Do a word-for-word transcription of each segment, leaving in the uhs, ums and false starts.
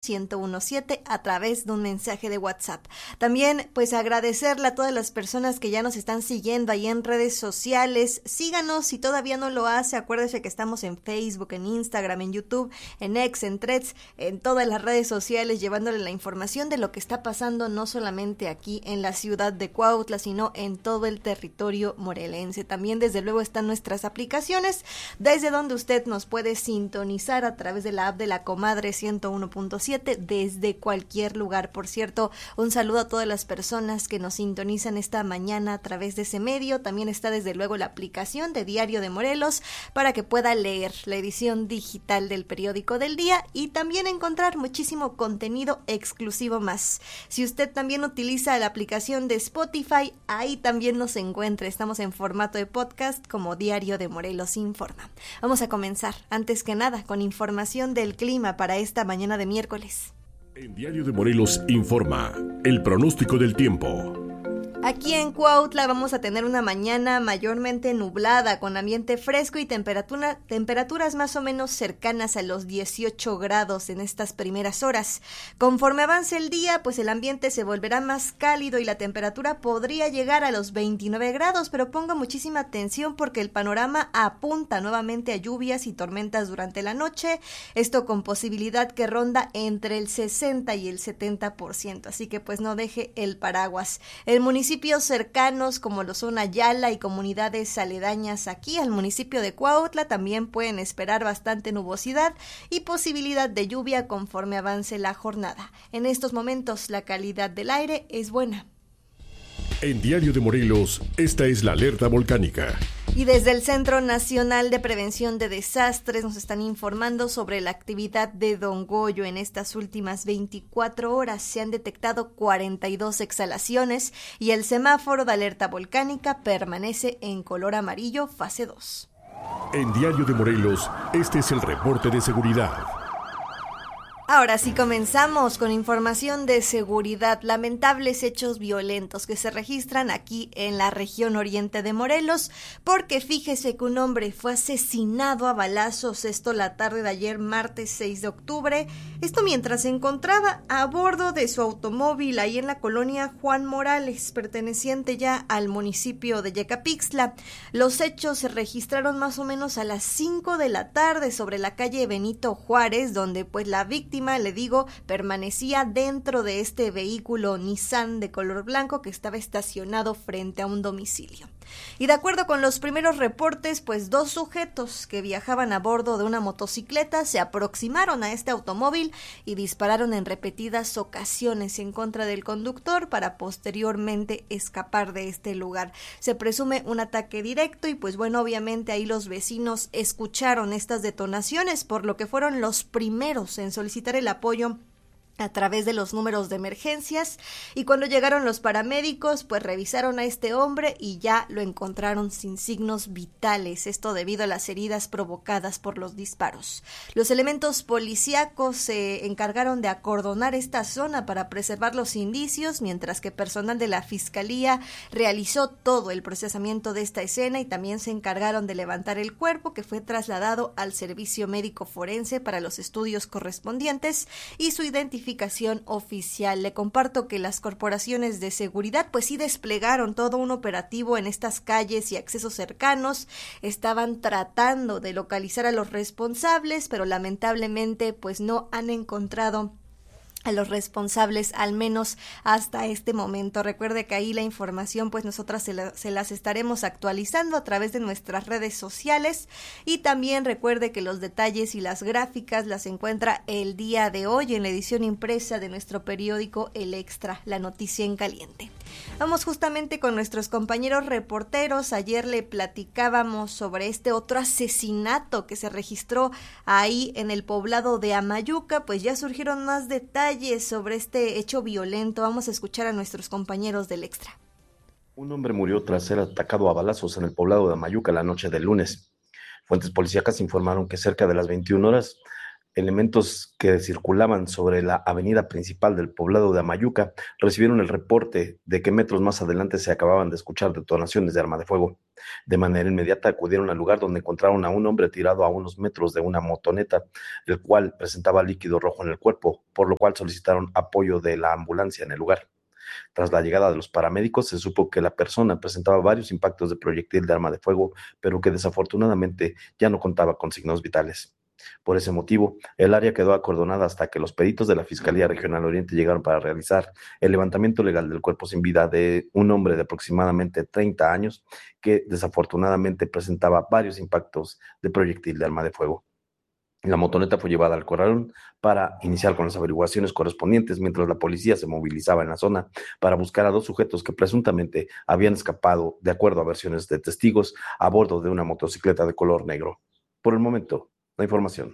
ciento uno punto siete a través de un mensaje de WhatsApp. También pues agradecerle a todas las personas que ya nos están siguiendo ahí en redes sociales. Síganos si todavía no lo hace, acuérdese que estamos en Facebook, en Instagram, en YouTube, en X, en Threads, en todas las redes sociales, llevándole la información de lo que está pasando no solamente aquí en la ciudad de Cuautla, sino en todo el territorio morelense. También desde luego están nuestras aplicaciones, desde donde usted nos puede sintonizar a través de la app de La Comadre ciento uno punto siete desde cualquier lugar. Por cierto, un saludo a todas las personas que nos sintonizan esta mañana a través de ese medio. También está desde luego la aplicación de Diario de Morelos para que pueda leer la edición digital del periódico del día y también encontrar muchísimo contenido exclusivo más. Si usted también utiliza la aplicación de Spotify, ahí también nos encuentra. Estamos en formato de podcast como Diario de Morelos Informa. Vamos a comenzar, antes que nada, con información del clima para esta mañana de miércoles. En Diario de Morelos Informa, el pronóstico del tiempo. Aquí en Cuautla vamos a tener una mañana mayormente nublada, con ambiente fresco y temperatura, temperaturas más o menos cercanas a los dieciocho grados en estas primeras horas. Conforme avance el día, pues el ambiente se volverá más cálido y la temperatura podría llegar a los veintinueve grados, pero ponga muchísima atención porque el panorama apunta nuevamente a lluvias y tormentas durante la noche, esto con posibilidad que ronda entre el sesenta y el setenta por ciento, así que pues no deje el paraguas. El municipio Municipios cercanos como lo son Ayala y comunidades aledañas aquí al municipio de Cuautla también pueden esperar bastante nubosidad y posibilidad de lluvia conforme avance la jornada. En estos momentos la calidad del aire es buena. En Diario de Morelos, esta es la alerta volcánica. Y desde el Centro Nacional de Prevención de Desastres nos están informando sobre la actividad de Don Goyo. En estas últimas veinticuatro horas se han detectado cuarenta y dos exhalaciones y el semáforo de alerta volcánica permanece en color amarillo fase dos. En Diario de Morelos, este es el reporte de seguridad. Ahora sí comenzamos con información de seguridad. Lamentables hechos violentos que se registran aquí en la región oriente de Morelos, porque fíjese que un hombre fue asesinado a balazos, esto la tarde de ayer, martes seis de octubre, esto mientras se encontraba a bordo de su automóvil ahí en la colonia Juan Morales, perteneciente ya al municipio de Yecapixtla. Los hechos se registraron más o menos a las cinco de la tarde sobre la calle Benito Juárez, donde pues la víctima, le digo, permanecía dentro de este vehículo Nissan de color blanco que estaba estacionado frente a un domicilio. Y de acuerdo con los primeros reportes, pues dos sujetos que viajaban a bordo de una motocicleta se aproximaron a este automóvil y dispararon en repetidas ocasiones en contra del conductor para posteriormente escapar de este lugar. Se presume un ataque directo y pues bueno, obviamente ahí los vecinos escucharon estas detonaciones, por lo que fueron los primeros en solicitar el apoyo a través de los números de emergencias, y cuando llegaron los paramédicos pues revisaron a este hombre y ya lo encontraron sin signos vitales, esto debido a las heridas provocadas por los disparos. Los elementos policíacos se encargaron de acordonar esta zona para preservar los indicios, mientras que personal de la fiscalía realizó todo el procesamiento de esta escena y también se encargaron de levantar el cuerpo, que fue trasladado al servicio médico forense para los estudios correspondientes y su identificación oficial. Le comparto que las corporaciones de seguridad pues sí desplegaron todo un operativo en estas calles y accesos cercanos. Estaban tratando de localizar a los responsables, pero lamentablemente pues no han encontrado a los responsables, al menos hasta este momento. Recuerde que ahí la información pues nosotras se, la, se las estaremos actualizando a través de nuestras redes sociales, y también recuerde que los detalles y las gráficas las encuentra el día de hoy en la edición impresa de nuestro periódico El Extra, la noticia en caliente. Vamos justamente con nuestros compañeros reporteros. Ayer le platicábamos sobre este otro asesinato que se registró ahí en el poblado de Amayuca, pues ya surgieron más detalles sobre este hecho violento. Vamos a escuchar a nuestros compañeros del Extra. Un hombre murió tras ser atacado a balazos en el poblado de Amayuca la noche del lunes. Fuentes policíacas informaron que cerca de las veintiuna horas Elementos que circulaban sobre la avenida principal del poblado de Amayuca recibieron el reporte de que metros más adelante se acababan de escuchar detonaciones de arma de fuego. De manera inmediata acudieron al lugar donde encontraron a un hombre tirado a unos metros de una motoneta, el cual presentaba líquido rojo en el cuerpo, por lo cual solicitaron apoyo de la ambulancia en el lugar. Tras la llegada de los paramédicos, se supo que la persona presentaba varios impactos de proyectil de arma de fuego, pero que desafortunadamente ya no contaba con signos vitales. Por ese motivo, el área quedó acordonada hasta que los peritos de la Fiscalía Regional Oriente llegaron para realizar el levantamiento legal del cuerpo sin vida de un hombre de aproximadamente treinta años que desafortunadamente presentaba varios impactos de proyectil de arma de fuego. La motoneta fue llevada al corralón para iniciar con las averiguaciones correspondientes, mientras la policía se movilizaba en la zona para buscar a dos sujetos que presuntamente habían escapado, de acuerdo a versiones de testigos, a bordo de una motocicleta de color negro. Por el momento, la información.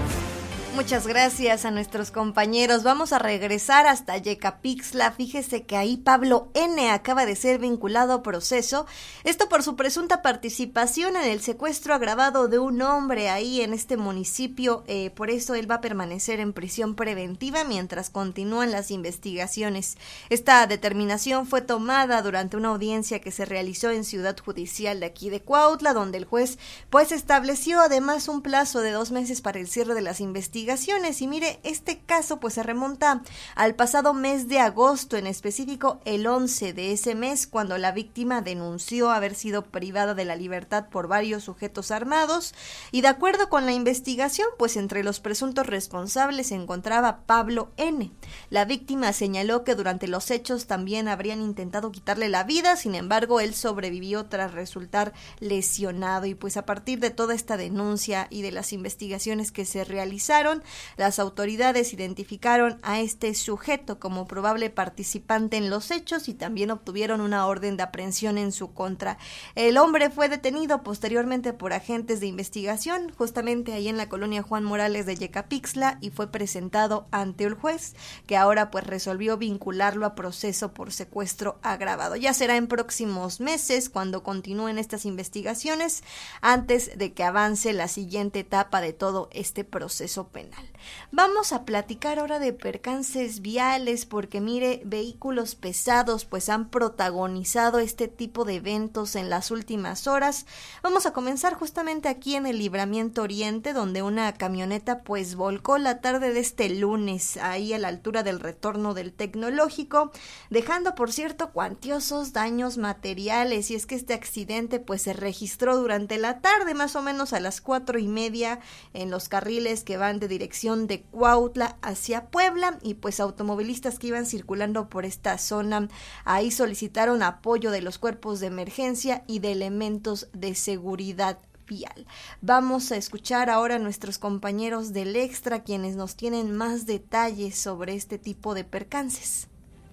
Muchas gracias a nuestros compañeros. Vamos a regresar hasta Yecapixtla. Fíjese que ahí Pablo N. acaba de ser vinculado a proceso. Esto por su presunta participación en el secuestro agravado de un hombre ahí en este municipio. Eh, por eso él va a permanecer en prisión preventiva mientras continúan las investigaciones. Esta determinación fue tomada durante una audiencia que se realizó en Ciudad Judicial de aquí de Cuautla, donde el juez pues estableció además un plazo de dos meses para el cierre de las investigaciones. Y mire, este caso pues se remonta al pasado mes de agosto, en específico el once de ese mes, cuando la víctima denunció haber sido privada de la libertad por varios sujetos armados, y de acuerdo con la investigación, pues entre los presuntos responsables se encontraba Pablo N. La víctima señaló que durante los hechos también habrían intentado quitarle la vida, sin embargo él sobrevivió tras resultar lesionado, y pues a partir de toda esta denuncia y de las investigaciones que se realizaron, las autoridades identificaron a este sujeto como probable participante en los hechos y también obtuvieron una orden de aprehensión en su contra. El hombre fue detenido posteriormente por agentes de investigación, justamente ahí en la colonia Juan Morales de Yecapixtla, y fue presentado ante el juez, que ahora pues resolvió vincularlo a proceso por secuestro agravado. Ya será en próximos meses cuando continúen estas investigaciones, antes de que avance la siguiente etapa de todo este proceso penal. Vamos a platicar ahora de percances viales, porque mire, vehículos pesados pues han protagonizado este tipo de eventos en las últimas horas. Vamos a comenzar justamente aquí en el Libramiento Oriente, donde una camioneta pues volcó la tarde de este lunes ahí a la altura del retorno del Tecnológico, dejando por cierto cuantiosos daños materiales. Y es que este accidente pues se registró durante la tarde, más o menos a las cuatro y media, en los carriles que van de dirección de Cuautla hacia Puebla, y pues automovilistas que iban circulando por esta zona ahí solicitaron apoyo de los cuerpos de emergencia y de elementos de seguridad vial. Vamos a escuchar ahora a nuestros compañeros del Extra, quienes nos tienen más detalles sobre este tipo de percances.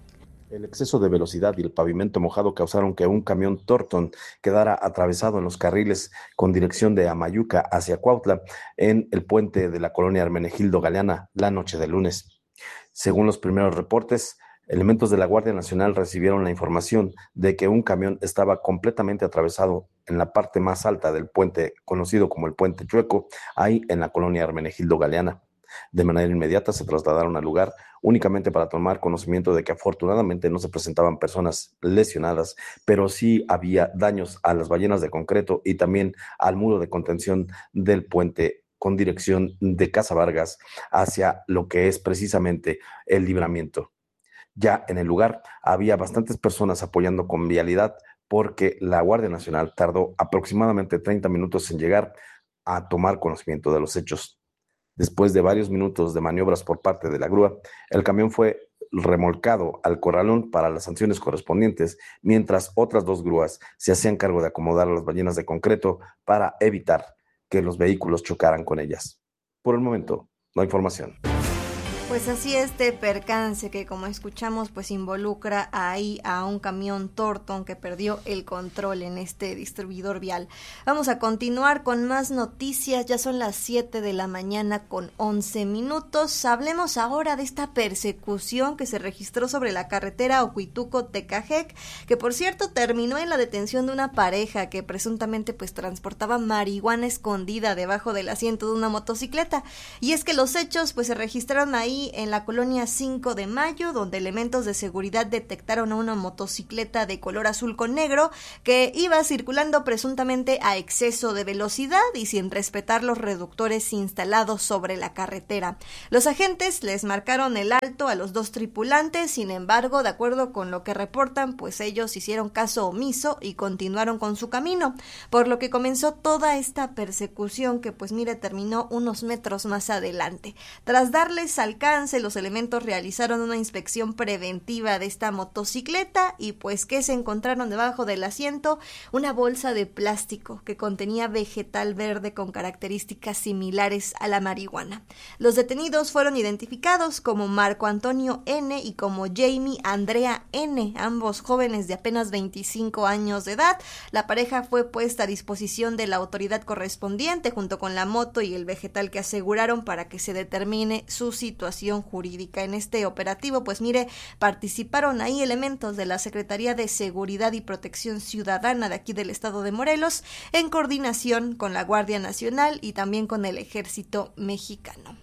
El exceso de velocidad y el pavimento mojado causaron que un camión Torton quedara atravesado en los carriles con dirección de Amayuca hacia Cuautla en el puente de la colonia Hermenegildo Galeana la noche del lunes. Según los primeros reportes, elementos de la Guardia Nacional recibieron la información de que un camión estaba completamente atravesado en la parte más alta del puente, conocido como el Puente Chueco, ahí en la colonia Hermenegildo Galeana. De manera inmediata se trasladaron al lugar únicamente para tomar conocimiento de que afortunadamente no se presentaban personas lesionadas, pero sí había daños a las ballenas de concreto y también al muro de contención del puente con dirección de Casa Vargas hacia lo que es precisamente el Libramiento. Ya en el lugar había bastantes personas apoyando con vialidad, porque la Guardia Nacional tardó aproximadamente treinta minutos en llegar a tomar conocimiento de los hechos. Después de varios minutos de maniobras por parte de la grúa, el camión fue remolcado al corralón para las sanciones correspondientes, mientras otras dos grúas se hacían cargo de acomodar a las ballenas de concreto para evitar que los vehículos chocaran con ellas. Por el momento, no hay información. Pues así este percance que, como escuchamos, pues involucra ahí a un camión Torton que perdió el control en este distribuidor vial. Vamos a continuar con más noticias, ya son las siete de la mañana con once minutos. Hablemos ahora de esta persecución que se registró sobre la carretera Ocuituco-Tecajec, que por cierto terminó en la detención de una pareja que presuntamente pues transportaba marihuana escondida debajo del asiento de una motocicleta. Y es que los hechos pues se registraron ahí en la colonia cinco de mayo, donde elementos de seguridad detectaron a una motocicleta de color azul con negro que iba circulando presuntamente a exceso de velocidad y sin respetar los reductores instalados sobre la carretera. Los agentes les marcaron el alto a los dos tripulantes, sin embargo, de acuerdo con lo que reportan, pues ellos hicieron caso omiso y continuaron con su camino, por lo que comenzó toda esta persecución que pues mire terminó unos metros más adelante. Tras darles alcance, los elementos realizaron una inspección preventiva de esta motocicleta y pues que se encontraron debajo del asiento una bolsa de plástico que contenía vegetal verde con características similares a la marihuana. Los detenidos fueron identificados como Marco Antonio N. y como Jamie Andrea N., ambos jóvenes de apenas veinticinco años de edad. La pareja fue puesta a disposición de la autoridad correspondiente junto con la moto y el vegetal que aseguraron para que se determine su situación jurídica. En este operativo, pues mire, participaron ahí elementos de la Secretaría de Seguridad y Protección Ciudadana de aquí del estado de Morelos, en coordinación con la Guardia Nacional y también con el Ejército Mexicano.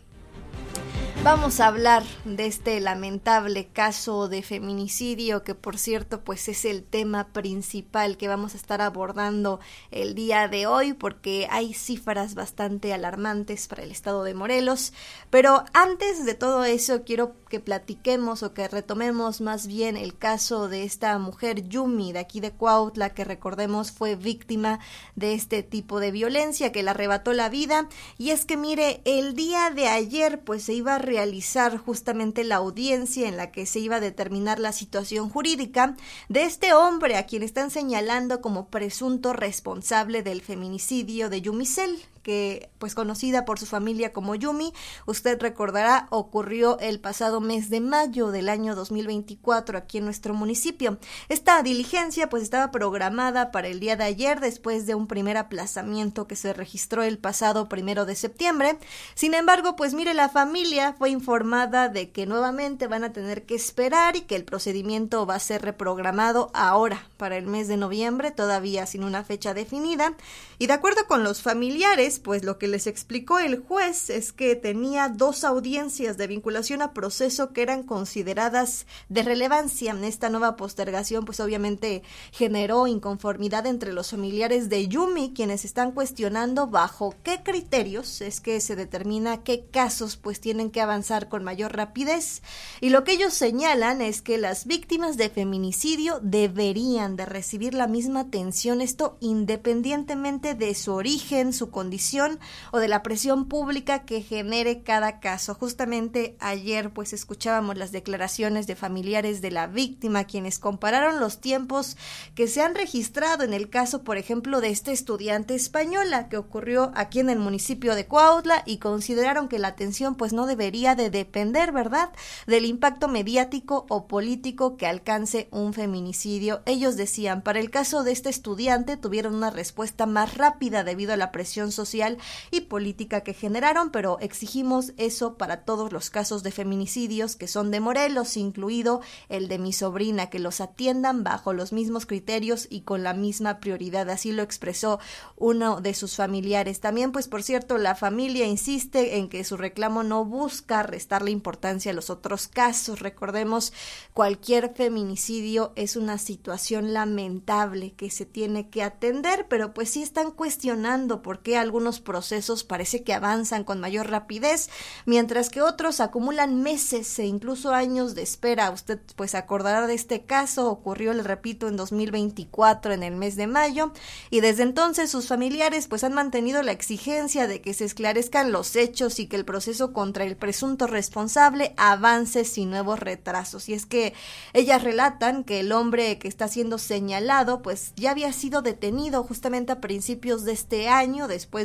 Vamos a hablar de este lamentable caso de feminicidio que, por cierto, pues es el tema principal que vamos a estar abordando el día de hoy porque hay cifras bastante alarmantes para el estado de Morelos. Pero antes de todo eso quiero que platiquemos o que retomemos más bien el caso de esta mujer Yumi de aquí de Cuautla, que recordemos fue víctima de este tipo de violencia que le arrebató la vida. Y es que mire, el día de ayer pues se iba a realizar justamente la audiencia en la que se iba a determinar la situación jurídica de este hombre a quien están señalando como presunto responsable del feminicidio de Yumicel, que pues conocida por su familia como Yumi. Usted recordará, ocurrió el pasado mes de mayo del año dos mil veinticuatro aquí en nuestro municipio. Esta diligencia pues estaba programada para el día de ayer después de un primer aplazamiento que se registró el pasado primero de septiembre. Sin embargo, pues mire, la familia fue informada de que nuevamente van a tener que esperar y que el procedimiento va a ser reprogramado ahora para el mes de noviembre, todavía sin una fecha definida. Y de acuerdo con los familiares, pues lo que les explicó el juez es que tenía dos audiencias de vinculación a proceso que eran consideradas de relevancia. Esta nueva postergación pues obviamente generó inconformidad entre los familiares de Yumi, quienes están cuestionando bajo qué criterios es que se determina qué casos pues tienen que avanzar con mayor rapidez. Y lo que ellos señalan es que las víctimas de feminicidio deberían de recibir la misma atención, esto independientemente de su origen, su condición o de la presión pública que genere cada caso. Justamente ayer pues escuchábamos las declaraciones de familiares de la víctima, quienes compararon los tiempos que se han registrado en el caso, por ejemplo, de esta estudiante española que ocurrió aquí en el municipio de Cuautla, y consideraron que la atención pues no debería de depender, ¿verdad?, del impacto mediático o político que alcance un feminicidio. Ellos decían, para el caso de este estudiante tuvieron una respuesta más rápida debido a la presión social y política que generaron, pero exigimos eso para todos los casos de feminicidios que son de Morelos, incluido el de mi sobrina, que los atiendan bajo los mismos criterios y con la misma prioridad. Así lo expresó uno de sus familiares. También, pues por cierto, la familia insiste en que su reclamo no busca restarle importancia a los otros casos. Recordemos, cualquier feminicidio es una situación lamentable que se tiene que atender, pero pues sí están cuestionando por qué algunos procesos parece que avanzan con mayor rapidez, mientras que otros acumulan meses e incluso años de espera. Usted pues acordará de este caso, ocurrió, le repito, en dos mil veinticuatro, en el mes de mayo, y desde entonces sus familiares pues han mantenido la exigencia de que se esclarezcan los hechos y que el proceso contra el presunto responsable avance sin nuevos retrasos. Y es que ellas relatan que el hombre que está siendo señalado pues ya había sido detenido justamente a principios de este año después de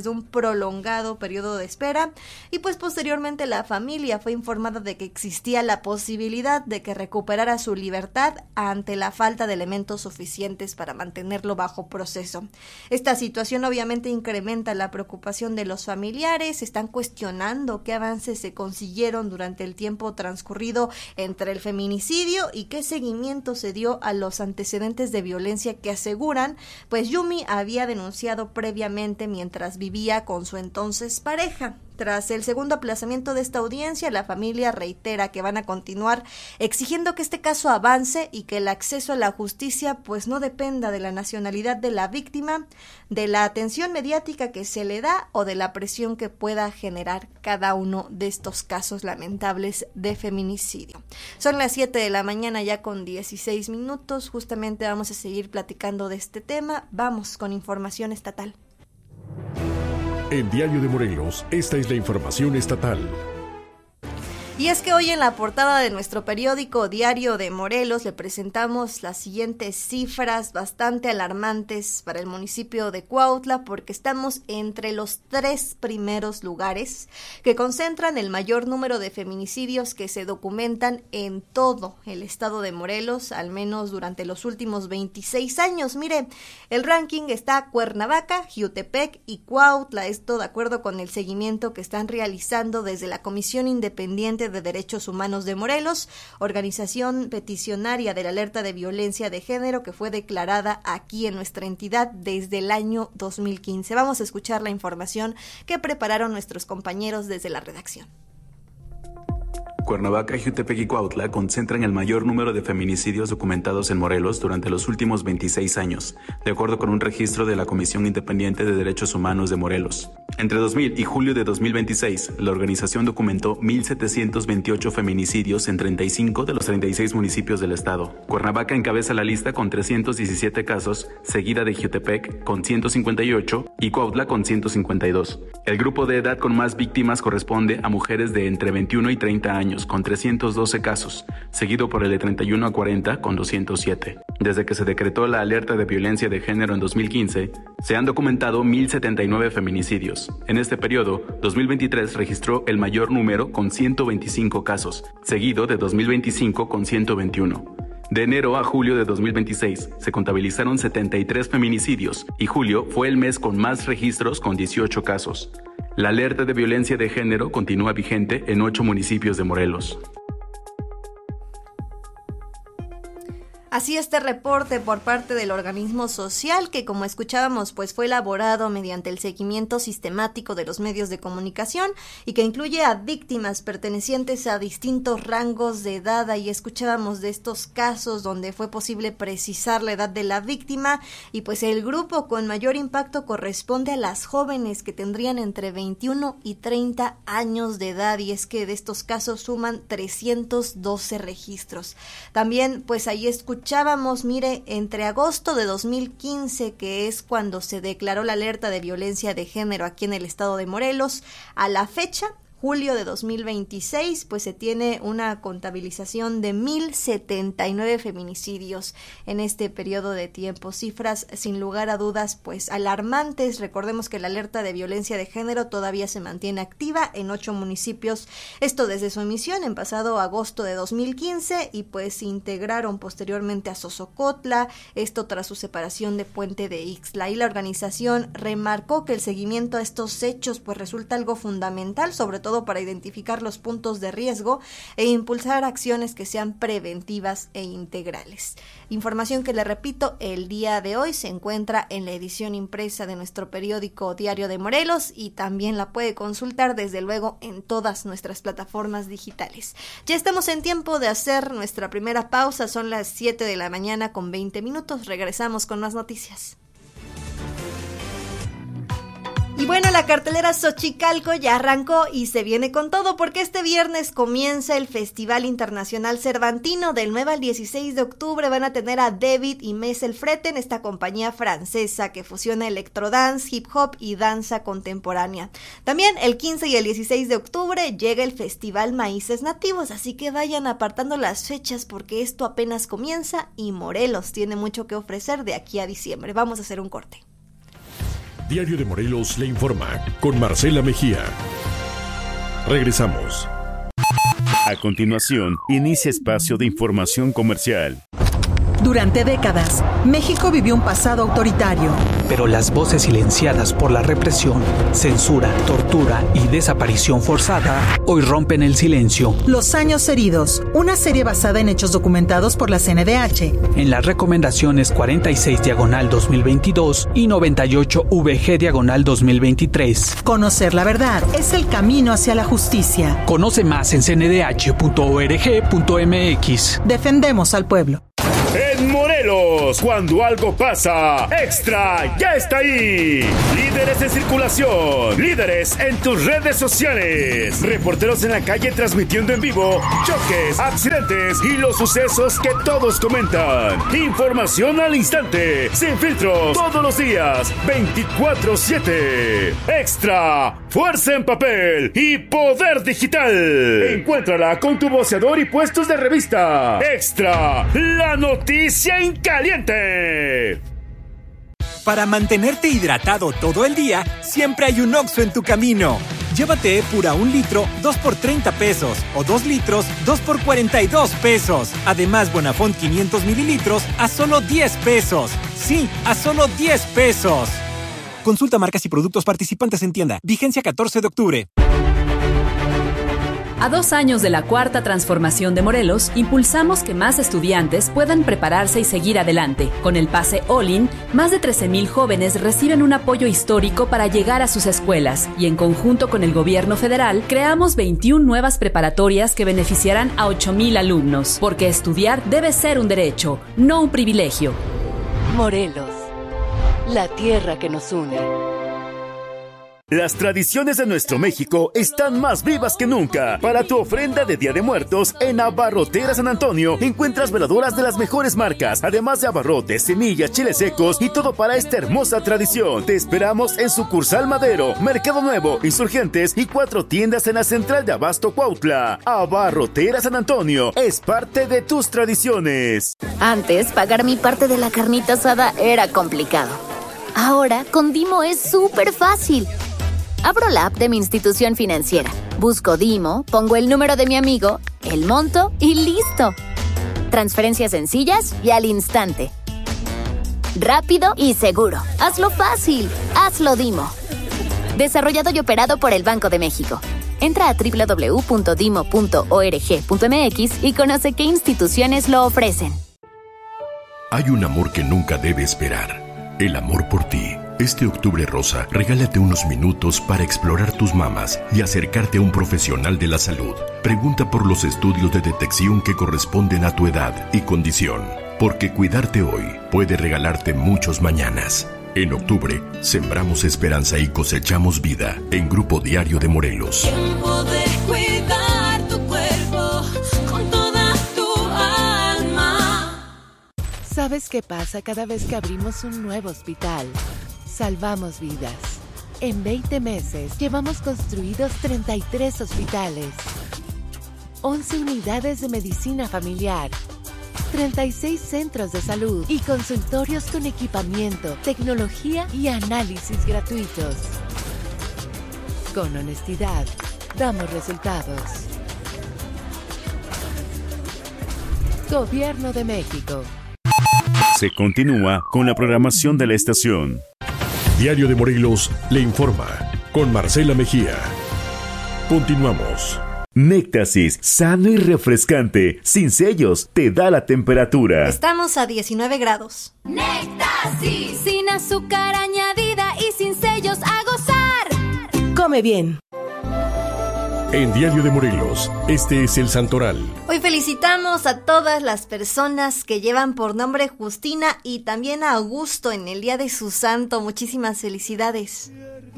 de un prolongado periodo de espera, y pues posteriormente la familia fue informada de que existía la posibilidad de que recuperara su libertad ante la falta de elementos suficientes para mantenerlo bajo proceso. Esta situación obviamente incrementa la preocupación de los familiares. Están cuestionando qué avances se consiguieron durante el tiempo transcurrido entre el feminicidio y qué seguimiento se dio a los antecedentes de violencia que aseguran pues Yumi había denunciado previamente mientras vivía con su entonces pareja. Tras el segundo aplazamiento de esta audiencia, la familia reitera que van a continuar exigiendo que este caso avance y que el acceso a la justicia pues no dependa de la nacionalidad de la víctima, de la atención mediática que se le da o de la presión que pueda generar cada uno de estos casos lamentables de feminicidio. Son las siete de la mañana ya con dieciséis minutos, justamente vamos a seguir platicando de este tema. Vamos con información estatal. En Diario de Morelos, esta es la información estatal. Y es que hoy en la portada de nuestro periódico Diario de Morelos le presentamos las siguientes cifras bastante alarmantes para el municipio de Cuautla, porque estamos entre los tres primeros lugares que concentran el mayor número de feminicidios que se documentan en todo el estado de Morelos, al menos durante los últimos veintiséis años. Mire, el ranking está Cuernavaca, Jiutepec y Cuautla, esto de acuerdo con el seguimiento que están realizando desde la Comisión Independiente de Derechos Humanos de Morelos, organización peticionaria de la alerta de violencia de género que fue declarada aquí en nuestra entidad desde el año dos mil quince. Vamos a escuchar la información que prepararon nuestros compañeros desde la redacción. Cuernavaca, Jiutepec y Cuautla concentran el mayor número de feminicidios documentados en Morelos durante los últimos veintiséis años, de acuerdo con un registro de la Comisión Independiente de Derechos Humanos de Morelos. Entre dos mil y julio de dos mil veintiséis, la organización documentó mil setecientos veintiocho feminicidios en treinta y cinco de los treinta y seis municipios del estado. Cuernavaca encabeza la lista con trescientos diecisiete casos, seguida de Jiutepec con ciento cincuenta y ocho y Cuautla con ciento cincuenta y dos. El grupo de edad con más víctimas corresponde a mujeres de entre veintiuno y treinta años, con trescientos doce casos, seguido por el de treinta y uno a cuarenta con doscientos siete. Desde que se decretó la alerta de violencia de género en dos mil quince, se han documentado mil setenta y nueve feminicidios. En este periodo, dos mil veintitrés registró el mayor número con ciento veinticinco casos, seguido de dos mil veinticinco con ciento veintiuno. De enero a julio de dos mil veintiséis se contabilizaron setenta y tres feminicidios y julio fue el mes con más registros con dieciocho casos. La alerta de violencia de género continúa vigente en ocho municipios de Morelos. Así este reporte por parte del organismo social que, como escuchábamos, pues fue elaborado mediante el seguimiento sistemático de los medios de comunicación y que incluye a víctimas pertenecientes a distintos rangos de edad. Y escuchábamos de estos casos donde fue posible precisar la edad de la víctima y pues el grupo con mayor impacto corresponde a las jóvenes que tendrían entre veintiuno y treinta años de edad, y es que de estos casos suman trescientos doce registros. También pues ahí escuchamos Escuchábamos, mire, entre agosto de dos mil quince, que es cuando se declaró la alerta de violencia de género aquí en el estado de Morelos, a la fecha, julio de dos mil veintiséis, pues se tiene una contabilización de mil setenta y nueve feminicidios en este periodo de tiempo. Cifras sin lugar a dudas pues alarmantes. Recordemos que la alerta de violencia de género todavía se mantiene activa en ocho municipios, esto desde su emisión en pasado agosto de dos mil quince, y pues se integraron posteriormente a Sosocotla, esto tras su separación de Puente de Ixtla. Y la organización remarcó que el seguimiento a estos hechos pues resulta algo fundamental, sobre todo todo para identificar los puntos de riesgo e impulsar acciones que sean preventivas e integrales. Información que, le repito, el día de hoy se encuentra en la edición impresa de nuestro periódico Diario de Morelos y también la puede consultar desde luego en todas nuestras plataformas digitales. Ya estamos en tiempo de hacer nuestra primera pausa, son las siete de la mañana con veinte minutos, regresamos con más noticias. Y bueno, la cartelera Xochicalco ya arrancó y se viene con todo porque este viernes comienza el Festival Internacional Cervantino. Del nueve al dieciséis de octubre van a tener a David y Messel Freten, esta compañía francesa que fusiona electrodance, hip hop y danza contemporánea. También el quince y el dieciséis de octubre llega el Festival Maíces Nativos, así que vayan apartando las fechas porque esto apenas comienza y Morelos tiene mucho que ofrecer de aquí a diciembre. Vamos a hacer un corte. Diario de Morelos le informa con Marcela Mejía. Regresamos. A continuación, inicia espacio de información comercial. Durante décadas, México vivió un pasado autoritario. Pero las voces silenciadas por la represión, censura, tortura y desaparición forzada hoy rompen el silencio. Los años heridos, una serie basada en hechos documentados por la C N D H. En las recomendaciones cuarenta y seis diagonal dos mil veintidós y noventa y ocho V G diagonal dos mil veintitrés. Conocer la verdad es el camino hacia la justicia. Conoce más en c n d h punto org punto m x. Defendemos al pueblo. En Morelos, cuando algo pasa, Extra ya está ahí. Líderes en circulación, líderes en tus redes sociales, reporteros en la calle transmitiendo en vivo choques, accidentes y los sucesos que todos comentan. Información al instante, sin filtros, todos los días, veinticuatro siete. Extra, fuerza en papel y poder digital. Encuéntrala con tu voceador y puestos de revista. Extra, la noticia en caliente. Para mantenerte hidratado todo el día, siempre hay un Oxxo en tu camino. Llévate Epura un litro, dos por treinta pesos. O dos litros, dos por cuarenta y dos pesos. Además, Bonafont quinientos mililitros a solo diez pesos. Sí, a solo diez pesos. Consulta marcas y productos participantes en tienda. Vigencia catorce de octubre. A dos años de la cuarta transformación de Morelos, impulsamos que más estudiantes puedan prepararse y seguir adelante. Con el pase All-In, más de trece mil jóvenes reciben un apoyo histórico para llegar a sus escuelas y en conjunto con el gobierno federal, creamos veintiuna nuevas preparatorias que beneficiarán a ocho mil alumnos. Porque estudiar debe ser un derecho, no un privilegio. Morelos, la tierra que nos une. Las tradiciones de nuestro México están más vivas que nunca. Para tu ofrenda de Día de Muertos, en Abarrotera San Antonio encuentras veladoras de las mejores marcas, además de abarrotes, semillas, chiles secos y todo para esta hermosa tradición. Te esperamos en Sucursal Madero, Mercado Nuevo, Insurgentes y cuatro tiendas en la Central de Abasto Cuautla. Abarrotera San Antonio es parte de tus tradiciones. Antes, pagar mi parte de la carnita asada era complicado. Ahora, con Dimo es súper fácil. Abro la app de mi institución financiera, busco Dimo, pongo el número de mi amigo, el monto y ¡listo! Transferencias sencillas y al instante. Rápido y seguro. Hazlo fácil. Hazlo Dimo. Desarrollado y operado por el Banco de México. Entra a doble u doble u doble u punto dimo punto org punto m x y conoce qué instituciones lo ofrecen. Hay un amor que nunca debe esperar. El amor por ti. Este octubre rosa, regálate unos minutos para explorar tus mamas y acercarte a un profesional de la salud. Pregunta por los estudios de detección que corresponden a tu edad y condición, porque cuidarte hoy puede regalarte muchos mañanas. En octubre, sembramos esperanza y cosechamos vida en Grupo Diario de Morelos. Tiempo de cuidar tu cuerpo con toda tu alma. ¿Sabes qué pasa cada vez que abrimos un nuevo hospital? Salvamos vidas. En veinte meses llevamos construidos treinta y tres hospitales, once unidades de medicina familiar, treinta y seis centros de salud y consultorios con equipamiento, tecnología y análisis gratuitos. Con honestidad, damos resultados. Gobierno de México. Se continúa con la programación de la estación. Diario de Morelos le informa con Marcela Mejía. Continuamos. Néctasis, sano y refrescante, sin sellos, te da la temperatura. Estamos a diecinueve grados. Néctasis, sin azúcar añadida y sin sellos, a gozar. Come bien. En Diario de Morelos, este es el Santoral. Hoy felicitamos a todas las personas que llevan por nombre Justina y también a Augusto en el día de su santo. Muchísimas felicidades.